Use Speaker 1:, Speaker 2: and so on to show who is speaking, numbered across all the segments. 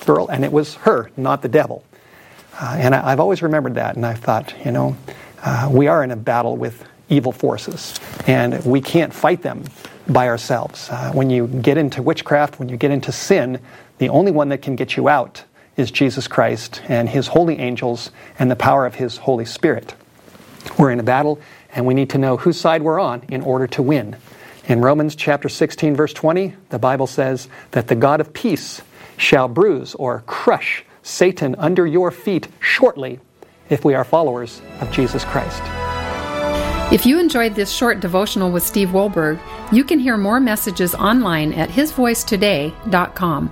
Speaker 1: girl, and it was her, not the devil. And I've always remembered that, and I've thought, we are in a battle with evil forces, and we can't fight them by ourselves. When you get into witchcraft, when you get into sin, the only one that can get you out is Jesus Christ and His holy angels and the power of His Holy Spirit. We're in a battle, and we need to know whose side we're on in order to win. In Romans chapter 16, verse 20, the Bible says that the God of peace shall bruise or crush Satan under your feet shortly if we are followers of Jesus Christ.
Speaker 2: If you enjoyed this short devotional with Steve Wohlberg, you can hear more messages online at hisvoicetoday.com.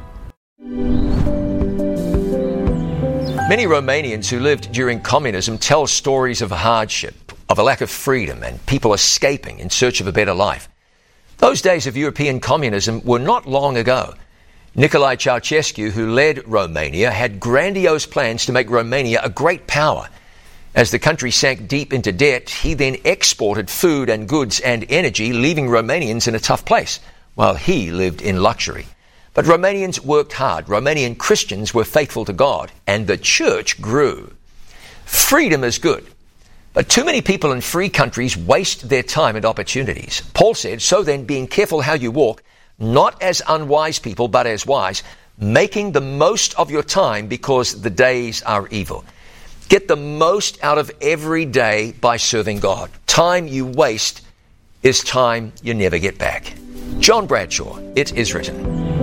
Speaker 3: Many Romanians who lived during communism tell stories of hardship, of a lack of freedom, and people escaping in search of a better life. Those days of European communism were not long ago. Nicolae Ceausescu, who led Romania, had grandiose plans to make Romania a great power. As the country sank deep into debt, he then exported food and goods and energy, leaving Romanians in a tough place, while he lived in luxury. But Romanians worked hard. Romanian Christians were faithful to God, and the church grew. Freedom is good, but too many people in free countries waste their time and opportunities. Paul said, "So then, being careful how you walk, not as unwise people, but as wise, making the most of your time because the days are evil." Get the most out of every day by serving God. Time you waste is time you never get back. John Bradshaw, It Is Written.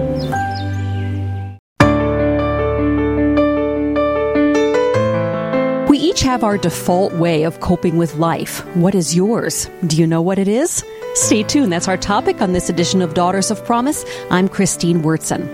Speaker 4: We each have our default way of coping with life. What is yours? Do you know what it is? Stay tuned. That's our topic on this edition of Daughters of Promise. I'm Christine Wurtson.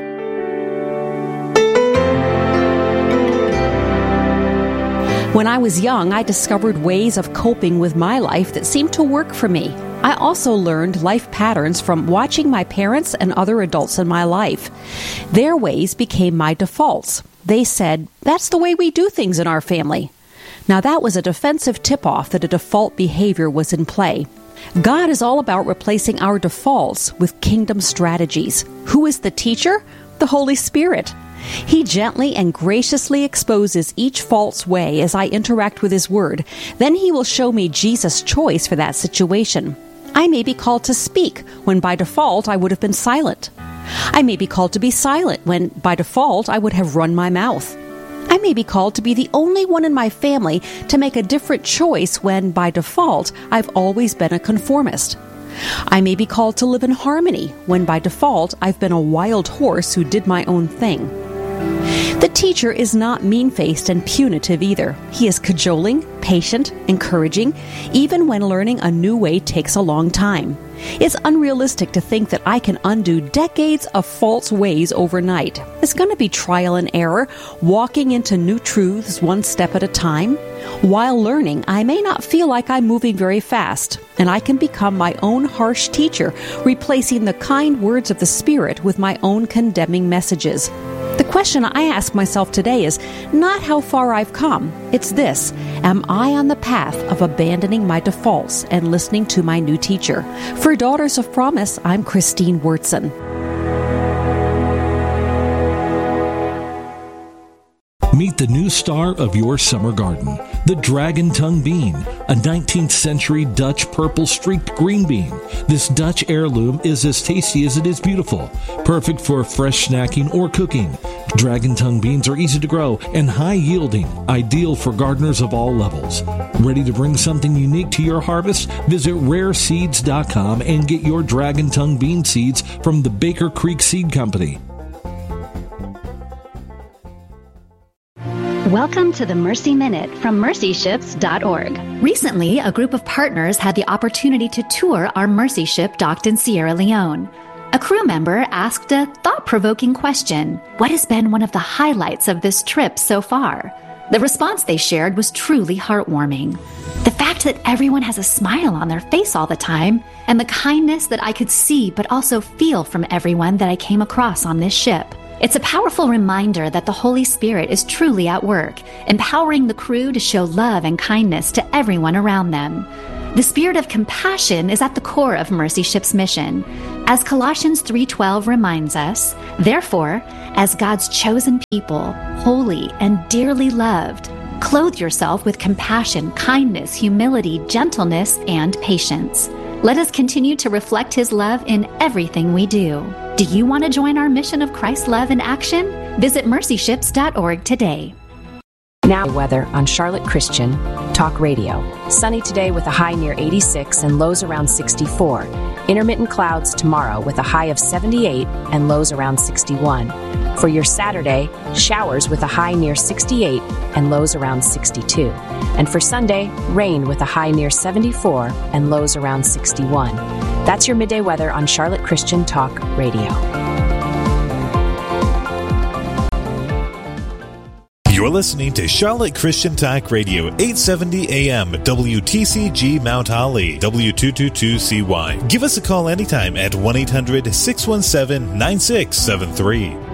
Speaker 4: When I was young, I discovered ways of coping with my life that seemed to work for me. I also learned life patterns from watching my parents and other adults in my life. Their ways became my defaults. They said, "That's the way we do things in our family." Now that was a defensive tip-off that a default behavior was in play. God is all about replacing our defaults with kingdom strategies. Who is the teacher? The Holy Spirit. He gently and graciously exposes each false way as I interact with His Word. Then He will show me Jesus' choice for that situation. I may be called to speak when by default I would have been silent. I may be called to be silent when by default I would have run my mouth. I may be called to be the only one in my family to make a different choice when by default I've always been a conformist. I may be called to live in harmony when by default I've been a wild horse who did my own thing. The teacher is not mean-faced and punitive either. He is cajoling, patient, encouraging, even when learning a new way takes a long time. It's unrealistic to think that I can undo decades of false ways overnight. It's going to be trial and error, walking into new truths one step at a time. While learning, I may not feel like I'm moving very fast, and I can become my own harsh teacher, replacing the kind words of the Spirit with my own condemning messages. The question I ask myself today is not how far I've come. It's this: am I on the path of abandoning my defaults and listening to my new teacher? For Daughters of Promise, I'm Christine Wurtson.
Speaker 5: Meet the new star of your summer garden, the dragon tongue bean, a 19th century Dutch purple streaked green bean. This Dutch heirloom is as tasty as it is beautiful, perfect for fresh snacking or cooking. Dragon tongue beans are easy to grow and high yielding, ideal for gardeners of all levels. Ready to bring something unique to your harvest? Visit rareseeds.com and get your dragon tongue bean seeds from the Baker Creek Seed Company.
Speaker 6: Welcome to the Mercy Minute from mercyships.org. Recently, a group of partners had the opportunity to tour our Mercy ship docked in Sierra Leone. A crew member asked a thought-provoking question: what has been one of the highlights of this trip so far? The response they shared was truly heartwarming. The fact that everyone has a smile on their face all the time, and the kindness that I could see but also feel from everyone that I came across on this ship. It's a powerful reminder that the Holy Spirit is truly at work, empowering the crew to show love and kindness to everyone around them. The spirit of compassion is at the core of Mercy Ship's mission. As Colossians 3:12 reminds us, therefore, As God's chosen people, holy and dearly loved, clothe yourself with compassion, kindness, humility, gentleness, and patience. Let us continue to reflect His love in everything we do. Do you want to join our mission of Christ's love in action? Visit mercyships.org today.
Speaker 7: Now weather on Charlotte Christian Talk Radio. Sunny today with a high near 86 and lows around 64. Intermittent clouds tomorrow with a high of 78 and lows around 61. For your Saturday, showers with a high near 68 and lows around 62. And for Sunday, rain with a high near 74 and lows around 61. That's your midday weather on Charlotte Christian Talk Radio.
Speaker 8: You're listening to Charlotte Christian Talk Radio, 870 AM, WTCG Mount Holly, W222CY. Give us a call anytime at 1-800-617-9673.